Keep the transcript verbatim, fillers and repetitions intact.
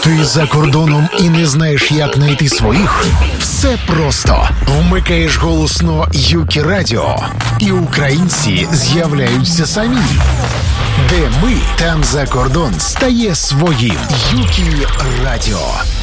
Ти за кордоном і не знаєш, як знайти своїх? Все просто. Вмикаєш голосно Юкі Радіо, і українці з'являються самі. Де ми, там за кордон стає своїм. Юкі Радіо.